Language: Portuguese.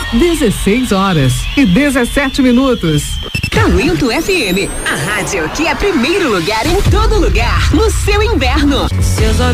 16h17. Talento FM, a rádio que é primeiro lugar em todo lugar, no seu inverno.